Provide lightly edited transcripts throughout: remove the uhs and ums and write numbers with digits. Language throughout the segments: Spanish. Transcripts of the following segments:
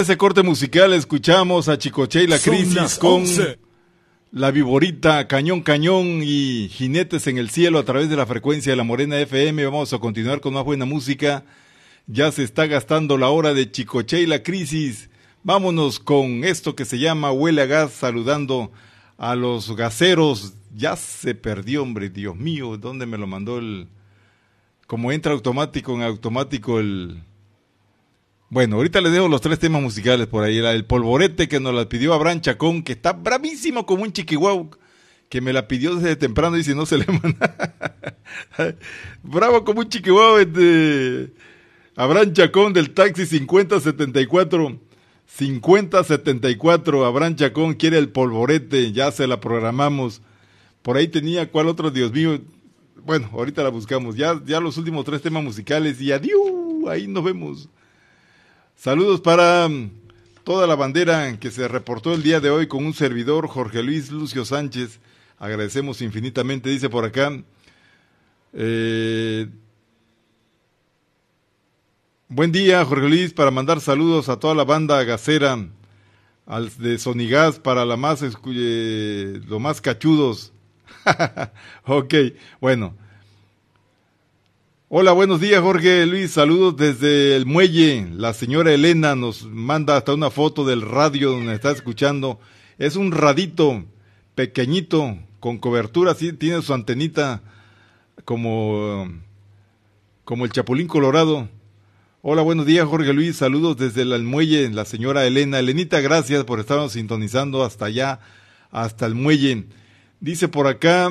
ese corte musical escuchamos a Chicoche y la Crisis con 11. La Viborita, Cañón Cañón y Jinetes en el Cielo a través de la frecuencia de la Morena FM. Vamos a continuar con más buena música. Ya se está gastando la hora de Chicoche y la Crisis. Vámonos con esto que se llama Huele a Gas, saludando a los gaseros. Ya se perdió, hombre, Dios mío, ¿dónde me lo mandó el...? Como entra automático en automático el... Bueno, ahorita les dejo los 3 temas musicales por ahí. El Polvorete, que nos la pidió Abraham Chacón, que está bravísimo como un chiquihuau, que me la pidió desde temprano y si no se le manda. Bravo como un chiquihuau, Abraham Chacón del taxi 5074. 5074, Abraham Chacón quiere el Polvorete, ya se la programamos. Por ahí tenía, ¿cuál otro? Dios mío. Bueno, ahorita la buscamos. Ya los últimos 3 temas musicales y adiós, ahí nos vemos. Saludos para toda la bandera que se reportó el día de hoy con un servidor, Jorge Luis Lucio Sánchez. Agradecemos infinitamente, dice por acá. Buen día, Jorge Luis, para mandar saludos a toda la banda gasera, de Sonigas, para lo más cachudos. Ok, bueno. Hola, buenos días, Jorge Luis, saludos desde el muelle. La señora Elena nos manda hasta una foto del radio donde está escuchando. Es un radito pequeñito, con cobertura, sí, tiene su antenita como el Chapulín Colorado. Hola, buenos días, Jorge Luis, saludos desde el muelle, la señora Elena. Elenita, gracias por estarnos sintonizando hasta allá, hasta el muelle. Dice por acá...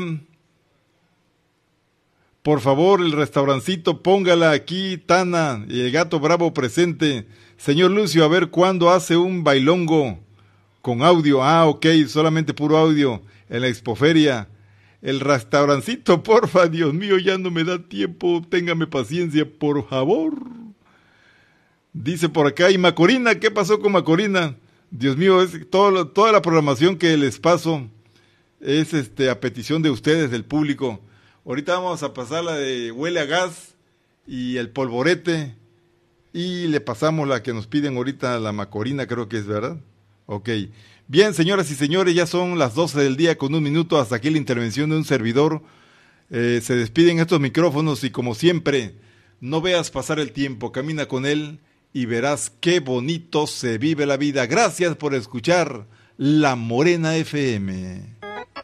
Por favor, el restaurancito, póngala aquí, Tana, y el Gato Bravo presente. Señor Lucio, a ver cuándo hace un bailongo con audio. Ah, ok, solamente puro audio en la expoferia. El restaurancito, porfa, Dios mío, ya no me da tiempo, téngame paciencia, por favor. Dice por acá, y Macorina, ¿qué pasó con Macorina? Dios mío, es toda la programación que les paso es a petición de ustedes, del público. Ahorita vamos a pasar la de Huele a Gas y el Polvorete. Y le pasamos la que nos piden ahorita, la Macorina, creo que es, ¿verdad? Ok. Bien, señoras y señores, ya son las 12 del día con 1 minuto. Hasta aquí la intervención de un servidor. Se despiden estos micrófonos y como siempre, no veas pasar el tiempo, camina con él y verás qué bonito se vive la vida. Gracias por escuchar La Morena FM.